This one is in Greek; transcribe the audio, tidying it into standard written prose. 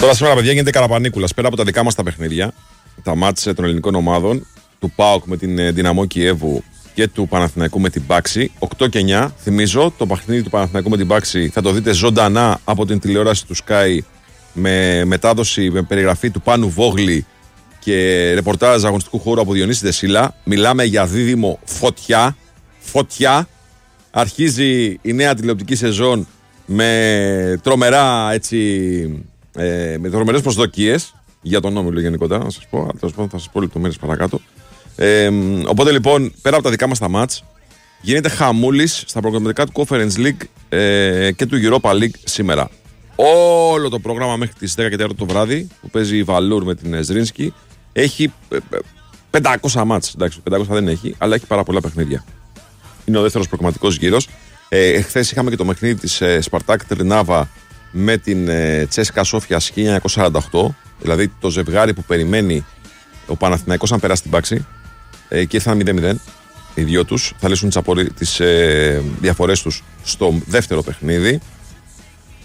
Τώρα σήμερα, παιδιά, γίνεται καραπανίκουλα. Πέρα από τα δικά μας τα παιχνίδια, τα μάτς των ελληνικών ομάδων, του ΠΑΟΚ με την Δυναμό Κιέβου και του Παναθηναϊκού με την Πάξη, 8 και 9. Θυμίζω, το παιχνίδι του Παναθηναϊκού με την Πάξη θα το δείτε ζωντανά από την τηλεόραση του Sky με μετάδοση, με περιγραφή του Πάνου Βόγλη και ρεπορτάζ αγωνιστικού χώρου από Διονύση Δεσίλα. Μιλάμε για δίδυμο φωτιά. Φωτιά. Αρχίζει η νέα τηλεοπτική σεζόν με τρομερά έτσι. Με τρομερές προσδοκίες για τον Όμιλο γενικότερα, να σας πω. Θα σας πω λεπτομέρειες παρακάτω. Οπότε λοιπόν, πέρα από τα δικά μας τα μάτς, γίνεται χαμούλης στα προγραμματικά του Conference League και του Europa League σήμερα. Όλο το πρόγραμμα μέχρι τις 10 και 4 το βράδυ, που παίζει η Βαλούρ με την Ζρίνσκι, έχει 500 μάτς. Εντάξει, 500 δεν έχει, αλλά έχει πάρα πολλά παιχνίδια. Είναι ο δεύτερος προγραμματικός γύρος. Χθες είχαμε και το παιχνίδι της Σπαρτάκ Τρινάβα με την Τσέσκα Σόφια 1948, δηλαδή το ζευγάρι που περιμένει ο Παναθηναϊκός να περάσει την Πάξη, και ήρθαν 0-0 οι δυο τους. Θα λύσουν τις διαφορές τους στο δεύτερο παιχνίδι.